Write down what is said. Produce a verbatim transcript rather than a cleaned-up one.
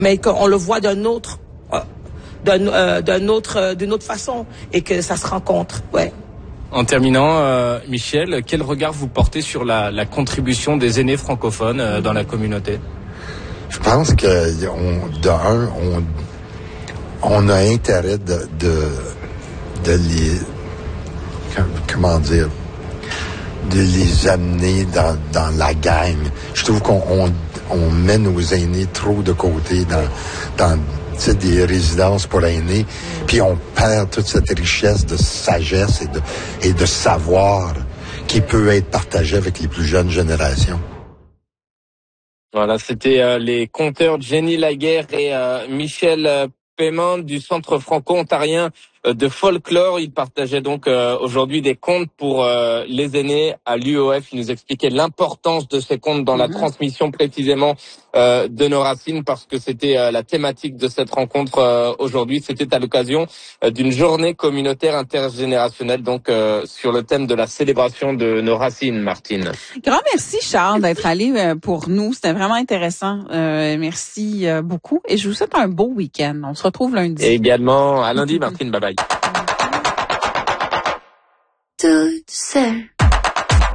mais qu'on le voit d'un autre, d'un, euh, d'un autre, d'une autre façon, et que ça se rencontre. Ouais. En terminant, euh, Michel, quel regard vous portez sur la, la contribution des aînés francophones euh, dans la communauté? Je pense que on, d'un, on, on a intérêt de, de, de les, comment dire, de les amener dans, dans la gang. Je trouve qu'on on, on met nos aînés trop de côté dans, dans des résidences pour aînés, puis on perd toute cette richesse de sagesse et de, et de savoir qui peut être partagé avec les plus jeunes générations. Voilà, c'était euh, les conteurs Jenny Laguerre et euh, Michel euh, Paiement du Centre franco-ontarien euh, de folklore. Ils partageaient donc euh, aujourd'hui des contes pour euh, les aînés à l'U O F. Ils nous expliquaient l'importance de ces contes dans mmh. la transmission précisément euh, de nos racines, parce que c'était euh, la thématique de cette rencontre euh, aujourd'hui. C'était à l'occasion euh, d'une journée communautaire intergénérationnelle, donc euh, sur le thème de la célébration de nos racines, Martine. Grand merci, Charles, d'être allé euh, pour nous. C'était vraiment intéressant. Euh, merci euh, beaucoup et je vous souhaite un beau week-end. On se retrouve lundi. Et également à lundi, Martine. Bye bye. Toute seule